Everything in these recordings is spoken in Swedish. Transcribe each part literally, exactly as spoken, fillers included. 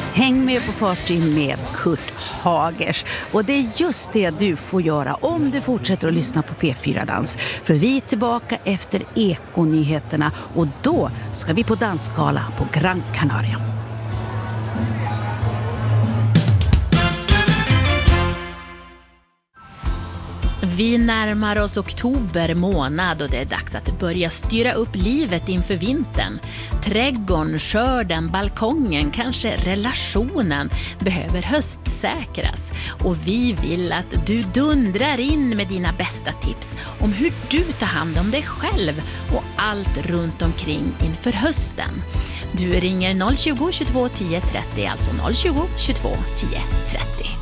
Häng med på party med Kurt Hagers. Och det är just det du får göra om du fortsätter att lyssna på P fyra Dans. För vi är tillbaka efter Ekonyheterna och då ska vi på dansgala på Gran Canaria. Vi närmar oss oktober månad och det är dags att börja styra upp livet inför vintern. Trädgården, skörden, balkongen, kanske relationen behöver höstsäkras. Och vi vill att du dundrar in med dina bästa tips om hur du tar hand om dig själv och allt runt omkring inför hösten. Du ringer noll tjugo, tjugotvå, tio, trettio, alltså noll tjugo, tjugotvå, tio, trettio.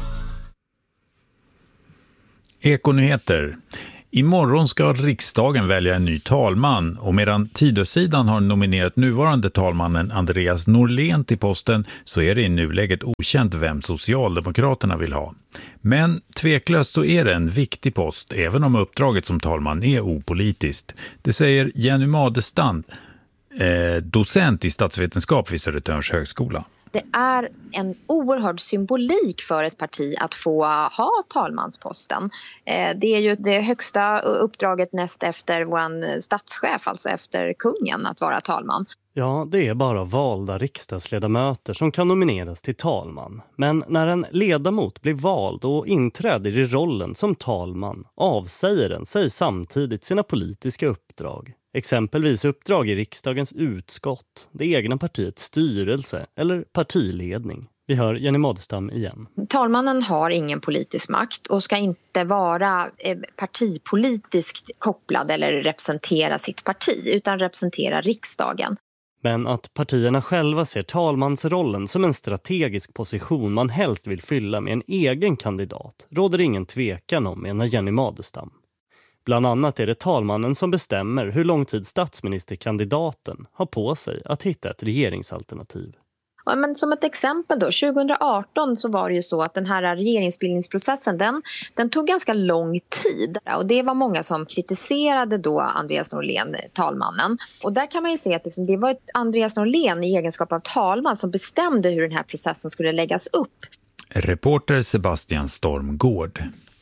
Ekonyheter. Imorgon ska riksdagen välja en ny talman och medan Tidösidan har nominerat nuvarande talmannen Andreas Norlén till posten så är det i nuläget okänt vem Socialdemokraterna vill ha. Men tveklöst så är det en viktig post även om uppdraget som talman är opolitiskt. Det säger Jenny Madestam, eh, docent i statsvetenskap vid Södertörns högskola. Det är en oerhörd symbolik för ett parti att få ha talmansposten. Det är ju det högsta uppdraget näst efter vår statschef, alltså efter kungen, att vara talman. Ja, det är bara valda riksdagsledamöter som kan nomineras till talman. Men när en ledamot blir vald och inträder i rollen som talman avsäger den sig samtidigt sina politiska uppdrag. Exempelvis uppdrag i riksdagens utskott, det egna partiets styrelse eller partiledning. Vi hör Jenny Madestam igen. Talmannen har ingen politisk makt och ska inte vara partipolitiskt kopplad eller representera sitt parti utan representera riksdagen. Men att partierna själva ser talmansrollen som en strategisk position man helst vill fylla med en egen kandidat råder ingen tvekan om, menar Jenny Madestam. Bland annat är det talmannen som bestämmer hur lång tid statsministerkandidaten har på sig att hitta ett regeringsalternativ. Ja, men som ett exempel då, tjugohundraarton så var det ju så att den här regeringsbildningsprocessen den, den tog ganska lång tid. Och det var många som kritiserade då Andreas Norlén, talmannen. Och där kan man ju se att liksom, det var ett Andreas Norlén i egenskap av talman som bestämde hur den här processen skulle läggas upp. Reporter Sebastian Stormgård.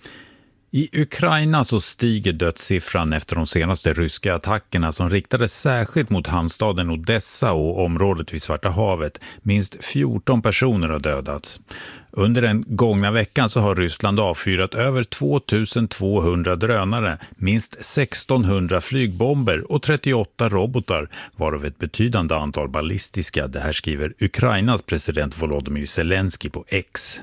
I Ukraina så stiger dödssiffran efter de senaste ryska attackerna som riktades särskilt mot hamnstaden Odessa och området vid Svarta havet. Minst fjorton personer har dödats. Under den gångna veckan så har Ryssland avfyrat över tvåtusentvåhundra drönare, minst sextonhundra flygbomber och trettioåtta robotar, varav ett betydande antal ballistiska. Det här skriver Ukrainas president Volodymyr Zelensky på X.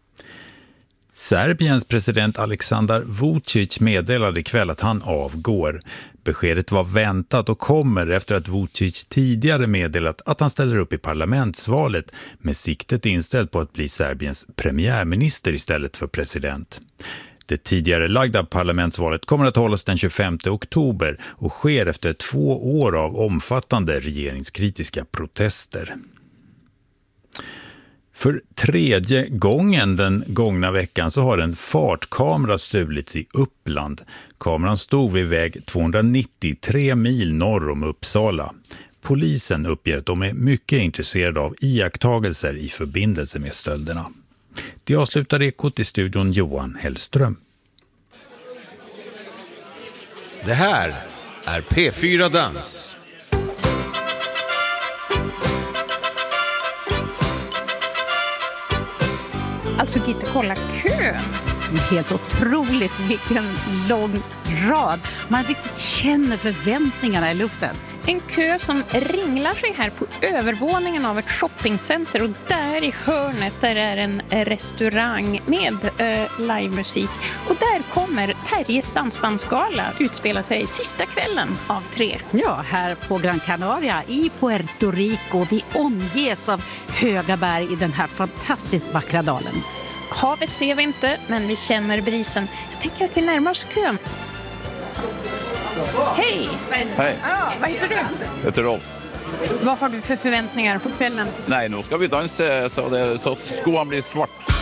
Serbiens president Aleksandar Vučić meddelade ikväll att han avgår. Beskedet var väntat och kommer efter att Vučić tidigare meddelat att han ställer upp i parlamentsvalet med siktet inställt på att bli Serbiens premiärminister istället för president. Det tidigare lagda parlamentsvalet kommer att hållas den tjugofemte oktober och sker efter två år av omfattande regeringskritiska protester. För tredje gången den gångna veckan så har en fartkamera stulits i Uppland. Kameran stod vid väg tvåhundranittiotre mil norr om Uppsala. Polisen uppger att de är mycket intresserade av iakttagelser i förbindelse med stölderna. Det avslutar Ekot i studion Johan Hellström. Det här är P fyra Dans. Alltså Gitta, kolla kön. Helt otroligt vilken lång rad. Man riktigt känner förväntningarna i luften. En kö som ringlar sig här på övervåningen av ett shoppingcenter och där i hörnet där är en restaurang med eh, livemusik. Och där kommer Terjes dansbandsgala utspela sig sista kvällen av tre. Ja, här på Gran Canaria i Puerto Rico. Vi omges av höga berg i den här fantastiskt vackra dalen. Havet ser vi inte, men vi känner brisen. Jag tänker att vi närmar oss kön. Hej! Hej! Ja, vad heter du? Jag heter Rolf. Vad har du för förväntningar på kvällen? Nej, nu ska vi dansa så, det, så skoan blir svart.